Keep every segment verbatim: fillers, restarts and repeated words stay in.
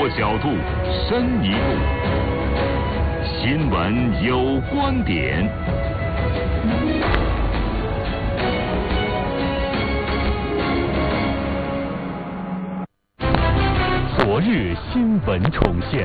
角度，深一步。新闻有观点。 昨日新闻重现。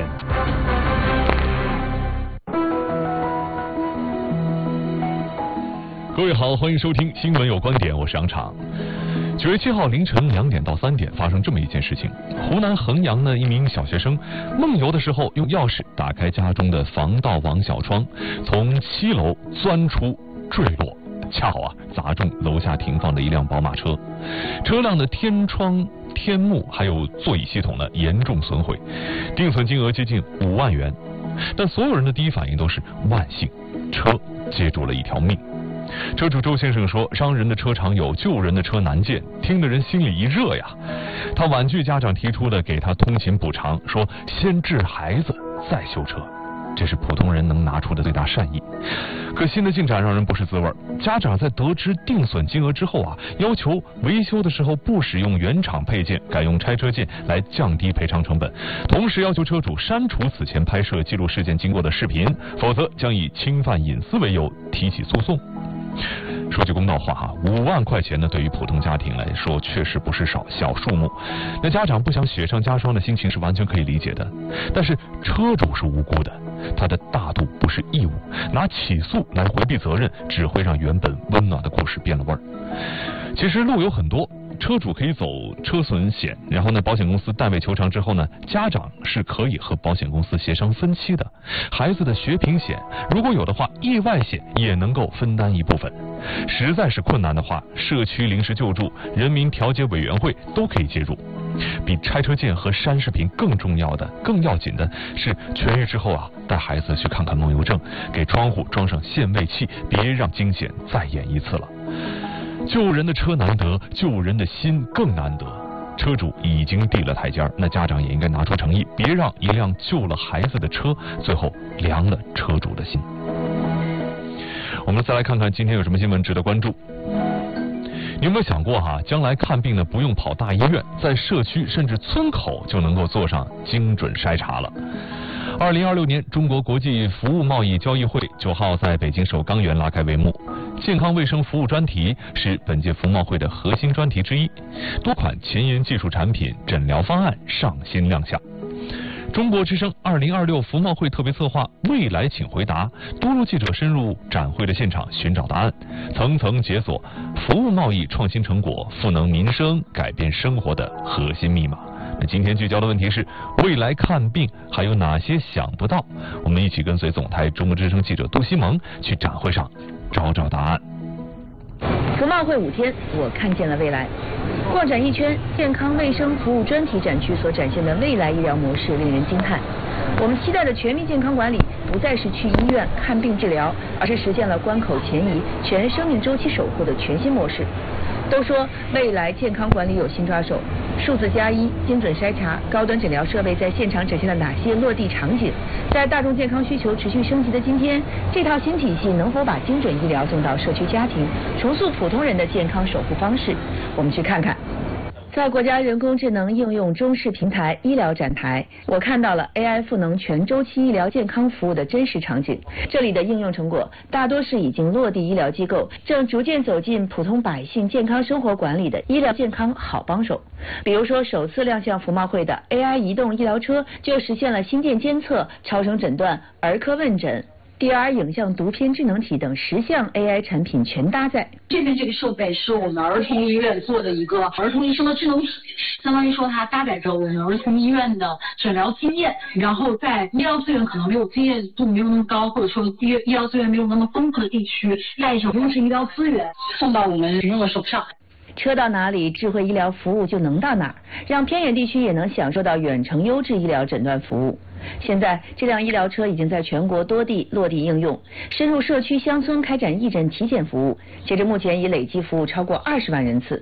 各位好，欢迎收听新闻有观点，我是杨昶。九月七号凌晨两点到三点发生这么一件事情：湖南衡阳呢，一名小学生梦游的时候用钥匙打开家中的防盗网小窗，从七楼钻出坠落，恰好啊砸中楼下停放的一辆宝马车，车辆的天窗、天幕还有座椅系统呢严重损毁，定损金额接近五万元。但所有人的第一反应都是万幸，车接住了一条命。车主周先生说，伤人的车常有，救人的车难见，听得人心里一热呀。他婉拒家长提出的给他通勤补偿，说先治孩子再修车，这是普通人能拿出的最大善意。可新的进展让人不是滋味，家长在得知定损金额之后啊，要求维修的时候不使用原厂配件，改用拆车件来降低赔偿成本，同时要求车主删除此前拍摄记录事件经过的视频，否则将以侵犯隐私为由提起诉讼。说句公道话哈，五万块钱呢，对于普通家庭来说确实不是少小数目。那家长不想雪上加霜的心情是完全可以理解的，但是车主是无辜的，他的大度不是义务，拿起诉来回避责任，只会让原本温暖的故事变了味儿。其实路有很多。车主可以走车损险，然后呢，保险公司代位求偿之后呢，家长是可以和保险公司协商分期的。孩子的学平险，如果有的话，意外险也能够分担一部分。实在是困难的话，社区临时救助、人民调解委员会都可以介入。比拆车件和删视频更重要的、更要紧的是，痊愈之后啊，带孩子去看看梦游症，给窗户装上限位器，别让惊险再演一次了。救人的车难得，救人的心更难得。车主已经递了台阶，那家长也应该拿出诚意，别让一辆救了孩子的车最后凉了车主的心。我们再来看看今天有什么新闻值得关注。你有没有想过哈、啊，将来看病呢不用跑大医院，在社区甚至村口就能够做上精准筛查了。二零二六年中国国际服务贸易交易会九号在北京首钢园拉开帷幕，健康卫生服务专题是本届服贸会的核心专题之一，多款前沿技术产品、诊疗方案上新亮相。中国之声二零二六服贸会特别策划未来请回答，多路记者深入展会的现场寻找答案，层层解锁服务贸易创新成果赋能民生、改变生活的核心密码。那今天聚焦的问题是，未来看病还有哪些想不到？我们一起跟随总台中国之声记者杜西蒙去展会上找找答案。 服贸会五天，我看见了未来。逛展一圈，健康卫生服务专题展区所展现的未来医疗模式令人惊叹。我们期待的全民健康管理不再是去医院看病治疗，而是实现了关口前移、全生命周期守护的全新模式。都说未来健康管理有新抓手，数字加一、精准筛查、高端诊疗设备在现场展现了哪些落地场景？在大众健康需求持续升级的今天，这套新体系能否把精准医疗送到社区家庭，重塑普通人的健康守护方式？我们去看看。在国家人工智能应用中试平台医疗展台，我看到了 A I 赋能全周期医疗健康服务的真实场景。这里的应用成果大多是已经落地医疗机构，正逐渐走进普通百姓健康生活管理的医疗健康好帮手。比如说，首次亮相服贸会的 A I 移动医疗车，就实现了心电监测、超声诊断、儿科问诊、D R 影像读片智能体等十项 A I 产品全搭载。 这边这个设备是我们儿童医院做的一个儿童医生的智能体，相当于说它搭载着我们儿童医院的诊疗经验，然后在医疗资源可能没有经验度没有那么高，或者说医医疗资源没有那么丰富的地区，带一种优质医疗资源送到我们群众的手上。 车到哪里，智慧医疗服务就能到哪儿，让偏远地区也能享受到远程优质医疗诊断服务。现在，这辆医疗车已经在全国多地落地应用，深入社区乡村开展义诊体检服务，截至目前已累计服务超过二十万人次。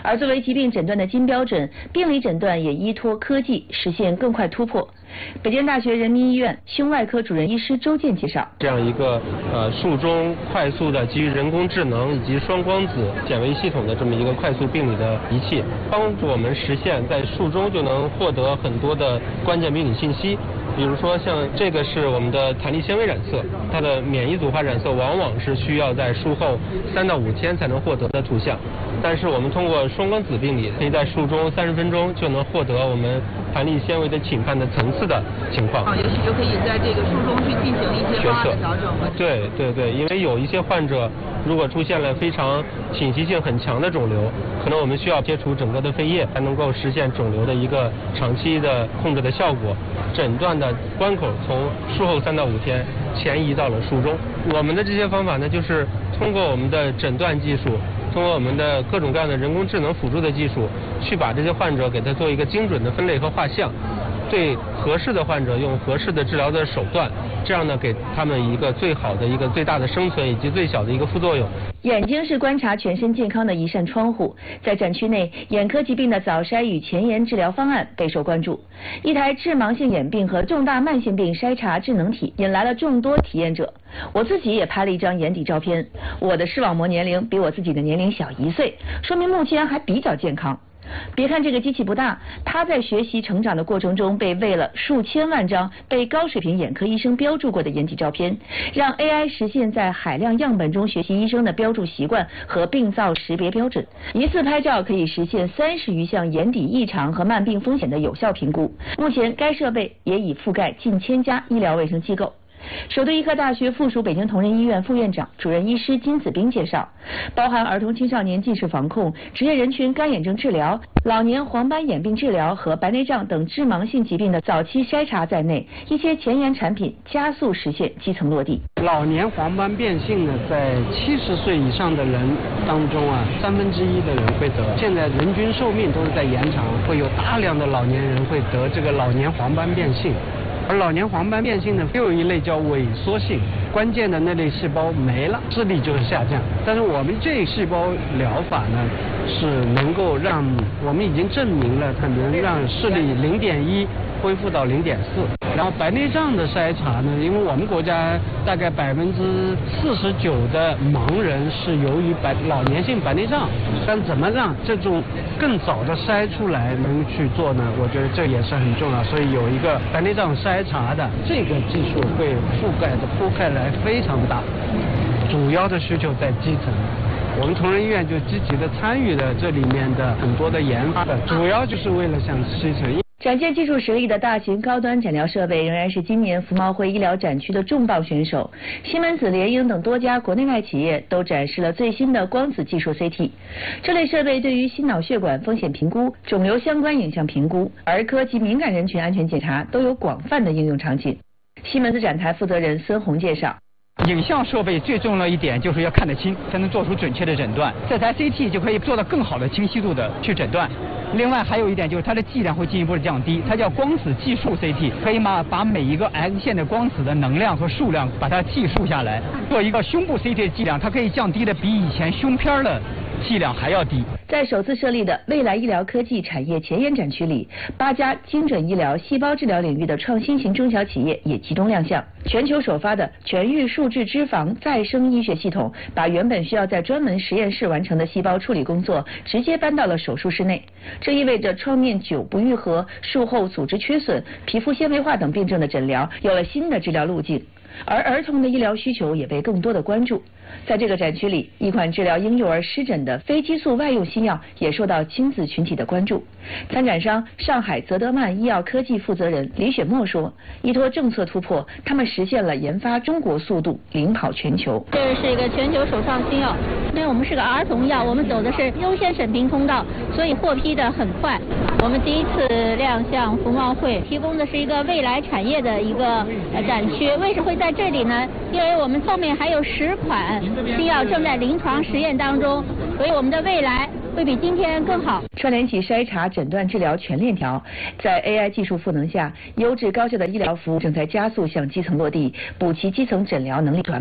而作为疾病诊断的金标准，病理诊断也依托科技实现更快突破。北京大学人民医院胸外科主任医师周健介绍， 这样一个呃术中快速的基于人工智能以及双光子显微系统的这么一个快速病理的仪器，帮助我们实现在术中就能获得很多的关键病理信息。比如说像这个是我们的弹力纤维染色，它的免疫组化染色往往是需要在术后三到五天才能获得的图像，但是我们通过双光子病理，可以在术中三十分钟就能获得我们弹力纤维的侵犯的层次的情况。 啊，也许就可以在这个术中去进行一些方案的调整。 对对对，因为有一些患者如果出现了非常侵袭性很强的肿瘤，可能我们需要切除整个的肺叶，才能够实现肿瘤的一个长期的控制的效果。诊断的关口从术后三到五天前移到了术中。我们的这些方法呢，就是通过我们的诊断技术，通过我们的各种各样的人工智能辅助的技术，去把这些患者给他做一个精准的分类和画像，对合适的患者用合适的治疗的手段，这样呢给他们一个最好的一个最大的生存以及最小的一个副作用。 眼睛是观察全身健康的一扇窗户，在展区内，眼科疾病的早筛与前沿治疗方案备受关注。一台致盲性眼病和重大慢性病筛查智能体引来了众多体验者。我自己也拍了一张眼底照片，我的视网膜年龄比我自己的年龄小一岁，说明目前还比较健康。别看这个机器不大，它在学习成长的过程中被喂了数千万张被高水平眼科医生标注过的眼底照片，让 A I 实现在海量样本中学习医生的标注习惯和病灶识别标准。一次拍照可以实现三十余项眼底异常和慢病风险的有效评估。目前该设备也已覆盖近千家医疗卫生机构。首都医科大学附属北京同仁医院副院长、主任医师金子斌介绍，包含儿童青少年近视防控、职业人群干眼症治疗、老年黄斑眼病治疗和白内障等致盲性疾病的早期筛查在内，一些前沿产品加速实现基层落地。 老年黄斑变性呢，在七十岁以上的人当中啊，三分之一的人会得。现在人均寿命都是在延长，会有大量的老年人会得这个老年黄斑变性。而老年黄斑变性呢，又有一类叫萎缩性，关键的那类细胞没了，视力就是下降。但是我们这细胞疗法呢，是能够让我们已经证明了，它能让视力零点一恢复到零点四。然后白内障的筛查呢，因为我们国家大概百分之四十九的盲人是由于白老年性白内障，但怎么让这种更早的筛出来能去做呢？我觉得这也是很重要。所以有一个白内障筛查的这个技术会覆盖的铺开来非常大，主要的需求在基层。我们同仁医院就积极的参与了这里面的很多的研发的，主要就是为了向基层。 展现技术实力的大型高端诊疗设备仍然是今年服贸会医疗展区的重磅选手。西门子、联营等多家国内外企业都展示了最新的光子技术 C T。这类设备对于心脑血管风险评估、肿瘤相关影像评估、儿科及敏感人群安全检查都有广泛的应用场景。西门子展台负责人孙红介绍。 影像设备最重要一点就是要看得清，才能做出准确的诊断。这台 C T 就可以做到更好的清晰度的去诊断。另外还有一点就是它的剂量会进一步的降低，它叫光子计数 C T， 可以嘛把每一个 X 线的光子的能量和数量把它计数下来。做一个胸部 C T 的剂量，它可以降低的比以前胸片的剂量还要低。 在首次设立的未来医疗科技产业前沿展区里，八家精准医疗、细胞治疗领域的创新型中小企业也集中亮相。全球首发的全域数字脂肪再生医学系统，把原本需要在专门实验室完成的细胞处理工作，直接搬到了手术室内。这意味着创面久不愈合、术后组织缺损、皮肤纤维化等病症的诊疗有了新的治疗路径。而儿童的医疗需求也被更多的关注。在这个展区里，一款治疗婴幼儿湿疹的非激素外用新药也受到亲子群体的关注。参展商上海泽德曼医药科技负责人李雪墨说，依托政策突破，他们实现了研发中国速度领跑全球。 这是一个全球首创新药，因为我们是个儿童药，我们走的是优先审评通道，所以获批的很快。我们第一次亮相服贸会，提供的是一个未来产业的一个展区。为什么会在这里呢？因为我们后面还有十款新药正在临床实验当中，所以我们的未来会比今天更好。 串联起筛查、诊断、治疗全链条，在 A I 技术赋能下，优质高效的医疗服务正在加速向基层落地，补齐基层诊疗能力短板。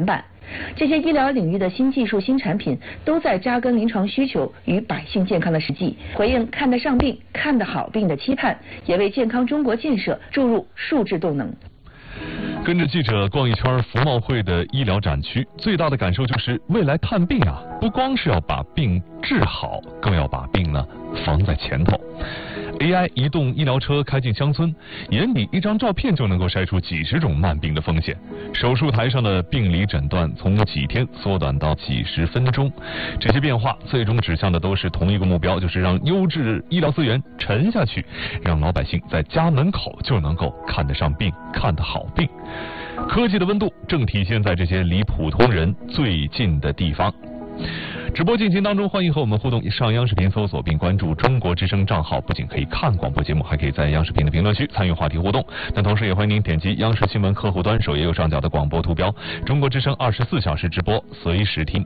这些医疗领域的新技术、新产品都在扎根临床需求与百姓健康的实际，回应看得上病、看得好病的期盼，也为健康中国建设注入数字动能。 跟着记者逛一圈服贸会的医疗展区，最大的感受就是未来看病啊，不光是要把病治好，更要把病呢防在前头。A I 移动医疗车开进乡村，眼底一张照片就能够筛出几十种慢病的风险。手术台上的病理诊断从几天缩短到几十分钟，这些变化最终指向的都是同一个目标，就是让优质医疗资源沉下去，让老百姓在家门口就能够看得上病、看得好病。科技的温度正体现在这些离普通人最近的地方。直播进行当中，欢迎和我们互动，上央视频搜索并关注中国之声账号，不仅可以看广播节目，还可以在央视频的评论区参与话题互动。但同时也欢迎您点击央视新闻客户端首页右上角的广播图标，中国之声二十四小时直播，随时听。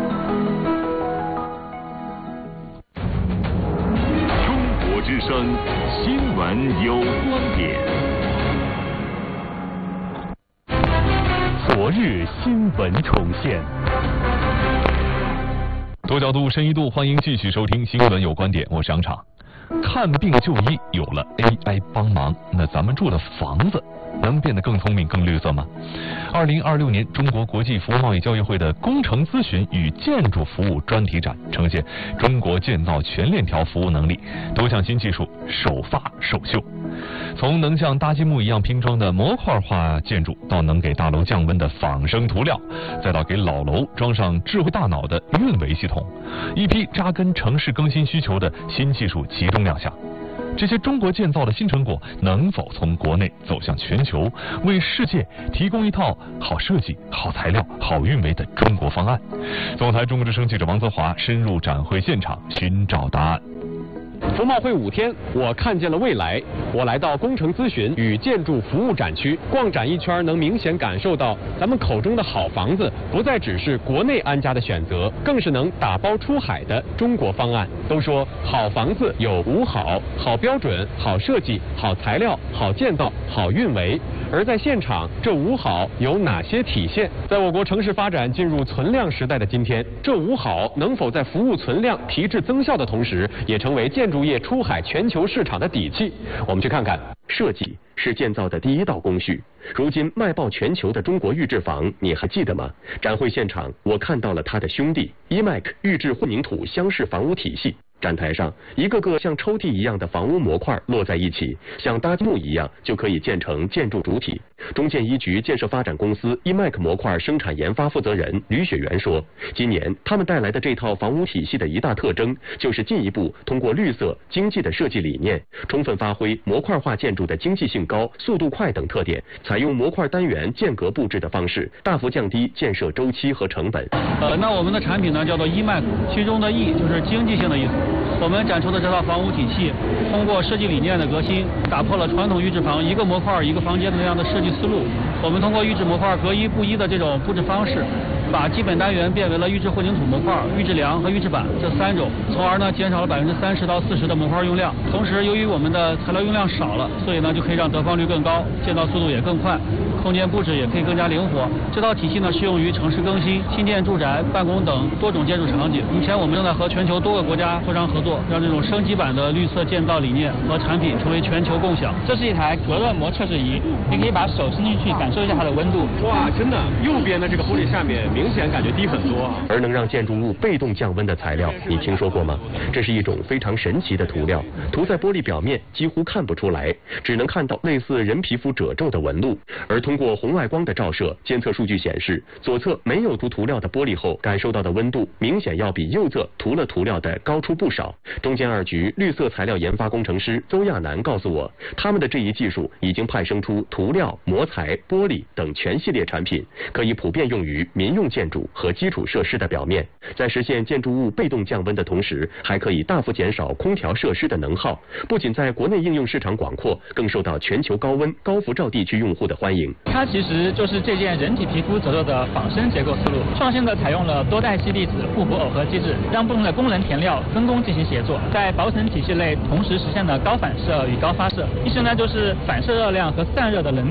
中国之声新闻有观点。 昨日新闻重现。 多角度、深一度，欢迎继续收听新闻有观点，我是杨场。看病就医有了 A I 帮忙，那咱们住的房子能变得更聪明、更绿色吗？二零二六年中国国际服务贸易交易会的工程咨询与建筑服务专题展呈现中国建造全链条服务能力，多项新技术首发首秀。从能像搭积木一样拼装的模块化建筑，到能给大楼降温的仿生涂料，再到给老楼装上智慧大脑的运维系统，一批扎根城市更新需求的新技术集中亮相。这些中国建造的新成果能否从国内走向全球，为世界提供一套好设计、好材料、好运维的中国方案？总台中国之声记者王泽华深入展会现场寻找答案。 服贸会五天，我看见了未来。我来到工程咨询与建筑服务展区，逛展一圈，能明显感受到咱们口中的好房子，不再只是国内安家的选择，更是能打包出海的中国方案。都说好房子有五好：好标准、好设计、好材料、好建造、好运维。而在现场，这五好有哪些体现？在我国城市发展进入存量时代的今天，这五好能否在服务存量、提质增效的同时，也成为建筑业出海全球市场的底气？我们去看看。设计是建造的第一道工序，如今卖爆全球的中国预制房，你还记得吗？展会现场，我看到了他的兄弟 E M A C 预制混凝土箱式房屋体系。展台上，一个个像抽屉一样的房屋模块摞在一起，像搭积木一样就可以建成建筑主体。中建一局建设发展公司 E M A C 模块生产研发负责人吕雪媛说，今年他们带来的这套房屋体系的一大特征，就是进一步通过绿色、经济的设计理念，充分发挥模块化建筑的经济性高、速度快等特点，采用模块单元间隔布置的方式，大幅降低建设周期和成本。 呃，那我们的产品呢叫做 E M A C， 其中的 E 就是经济性的意思。我们展出的这套房屋体系，通过设计理念的革新，打破了传统预制房一个模块一个房间的那样的设计思路。我们通过预制模块隔一不一的这种布置方式，把基本单元变为了预制混凝土模块、预制梁和预制板这三种，从而呢减少了百分之三十到四十的模块用量。同时，由于我们的材料用量少了，所以呢就可以让得房率更高，建造速度也更快，空间布置也可以更加灵活。这套体系呢适用于城市更新、新建住宅、办公等多种建筑场景。目前我们正在和全球多个国家磋商合作，让这种升级版的绿色建造理念和产品成为全球共享。这是一台隔热膜测试仪，你可以把手伸进去感受一下它的温度。 哇，真的，右边的这个玻璃下面明显感觉低很多。而能让建筑物被动降温的材料，你听说过吗？这是一种非常神奇的涂料，涂在玻璃表面几乎看不出来，只能看到类似人皮肤褶皱的纹路。而通过红外光的照射，监测数据显示，左侧没有涂涂料的玻璃后感受到的温度，明显要比右侧涂了涂料的高出不少。中建二局绿色材料研发工程师邹亚楠告诉我，他们的这一技术已经派生出涂料、模材、玻璃等全系列产品，可以普遍用于民用建筑和基础设施的表面，在实现建筑物被动降温的同时，还可以大幅减少空调设施的能耗。不仅在国内应用市场广阔，更受到全球高温、高辐照地区用户的欢迎。 它其实就是借鉴人体皮肤褶皱的仿生结构思路，创新的采用了多代系粒子互补耦合机制，让不同的功能填料分工进行协作，在薄层体系内同时实现了高反射与高发射，意思呢就是反射热量和散热的能